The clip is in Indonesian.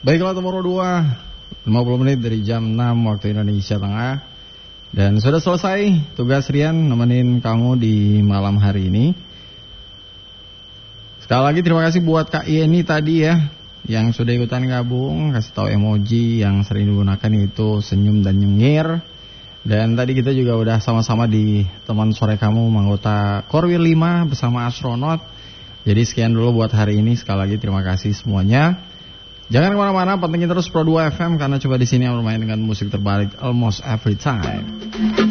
Baiklah Tomorrow 2, 50 menit dari jam 6 waktu Indonesia Tengah. Dan sudah selesai tugas Rian nemenin kamu di malam hari ini. Sekali lagi terima kasih buat Kak Yeni tadi ya, yang sudah ikutan gabung. Kasih tahu emoji yang sering digunakan itu senyum dan nyengir. Dan tadi kita juga udah sama-sama di teman sore kamu anggota Korwil 5 bersama astronot. Jadi sekian dulu buat hari ini. Sekali lagi terima kasih semuanya. Jangan kemana-mana, pantengin terus Pro 2 FM karena coba di sini yang bermain dengan musik terbalik almost every time.